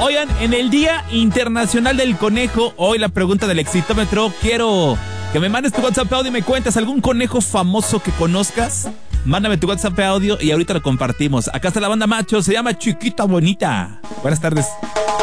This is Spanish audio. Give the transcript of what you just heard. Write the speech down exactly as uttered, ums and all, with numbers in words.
Oigan, en el Día Internacional del Conejo, hoy la pregunta del exitómetro, quiero que me mandes tu WhatsApp audio y me cuentas algún conejo famoso que conozcas. Mándame tu WhatsApp audio y ahorita lo compartimos. Acá está la banda Macho, se llama Chiquita Bonita. Buenas tardes.